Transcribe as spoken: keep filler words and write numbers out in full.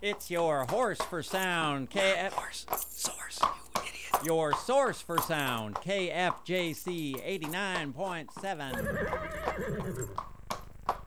It's your horse for sound, K F. Horse. Source, you idiot. Your source for sound, K F J C eighty-nine point seven.